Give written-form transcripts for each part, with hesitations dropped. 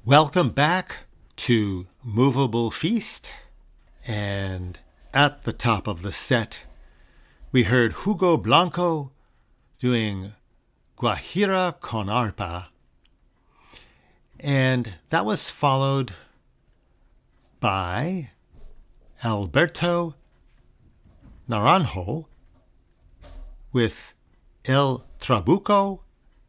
Welcome back to Movable Feast. And at the top of the set, we heard Hugo Blanco doing Guajira con Arpa. And that was followed by Alberto Naranjo with El Trabuco,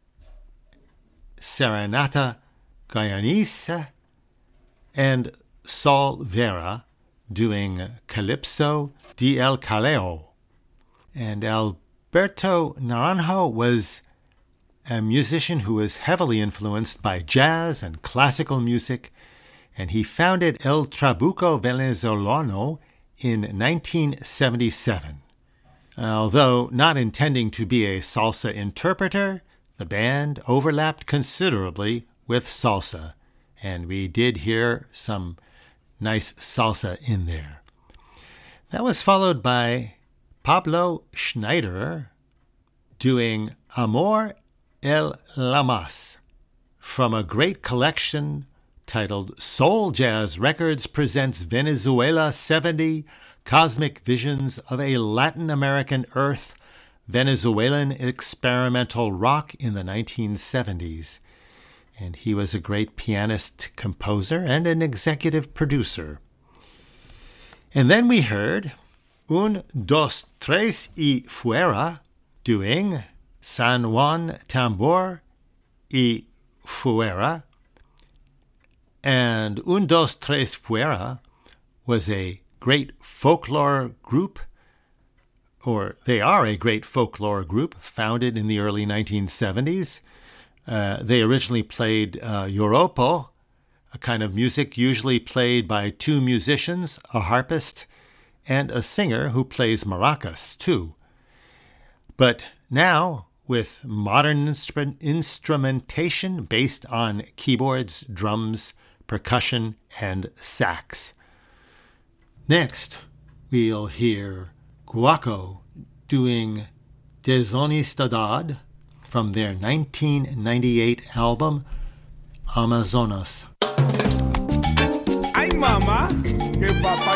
Serenata Guyanese, and Sol Vera doing Calypso de El Caleo. And Alberto Naranjo was a musician who was heavily influenced by jazz and classical music, and he founded El Trabuco Venezolano in 1977. Although not intending to be a salsa interpreter, the band overlapped considerably with salsa, and we did hear some nice salsa in there. That was followed by Pablo Schneider doing Amor El Lamas from a great collection titled Soul Jazz Records Presents Venezuela 70 Cosmic Visions of a Latin American Earth, Venezuelan Experimental Rock in the 1970s. And he was a great pianist, composer, and an executive producer. And then we heard Un, Dos, Tres y Fuera doing San Juan Tambor y Fuera. And Un, Dos, Tres Fuera was a great folklore group, or they are a great folklore group founded in the early 1970s. They originally played Yoropo, a kind of music usually played by two musicians, a harpist, and a singer who plays maracas, too. But now, with modern instrumentation based on keyboards, drums, percussion, and sax. Next, we'll hear Guaco doing Deshonestidad from their 1998 album, Amazonas. Ay, mamá, que papá